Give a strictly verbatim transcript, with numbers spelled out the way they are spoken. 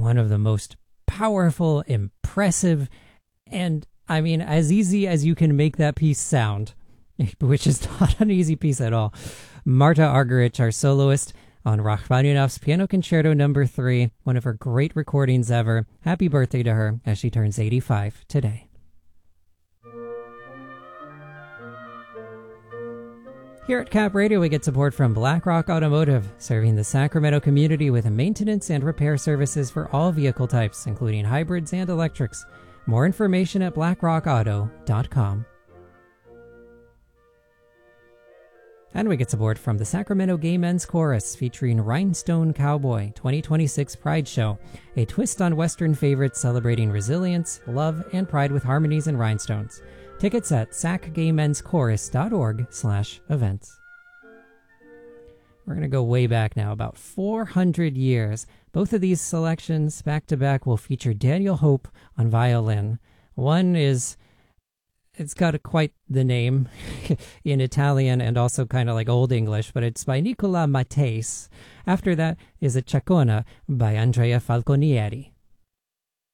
one of the most powerful, impressive, and I mean, as easy as you can make that piece sound, which is not an easy piece at all. Marta Argerich, our soloist on Rachmaninoff's Piano Concerto number three, one of her great recordings ever. Happy birthday to her as she turns eighty-five today. Here at Cap Radio, we get support from BlackRock Automotive, serving the Sacramento community with maintenance and repair services for all vehicle types, including hybrids and electrics. More information at blackrock auto dot com. And we get support from the Sacramento Gay Men's Chorus, featuring Rhinestone Cowboy twenty twenty-six Pride Show, a twist on Western favorites celebrating resilience, love, and pride with harmonies and rhinestones. Tickets at sac gay men's chorus dot org slash events. We're going to go way back now, about four hundred years. Both of these selections, back-to-back, will feature Daniel Hope on violin. One is... It's got a, quite the name in Italian and also kind of like Old English, but it's by Nicola Mattese. After that is a Chacona by Andrea Falconieri.